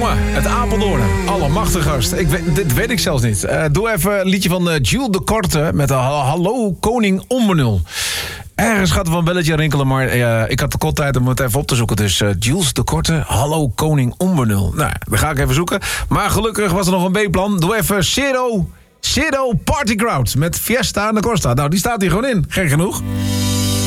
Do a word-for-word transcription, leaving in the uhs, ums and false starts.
jongen uit Apeldoorn. Allemachtige gast. Ik weet, dit weet ik zelfs niet. Uh, doe even een liedje van uh, Jules de Korte met uh, Hallo Koning Onbenul. Ergens gaat er wel een belletje rinkelen, maar uh, ik had de kort tijd om het even op te zoeken. Dus uh, Jules de Korte, Hallo Koning Onbenul. Nou, dan ga ik even zoeken. Maar gelukkig was er nog een B-plan. Doe even Zero, Zero Party Crowd met Fiesta en de Costa. Nou, die staat hier gewoon in. Gek genoeg.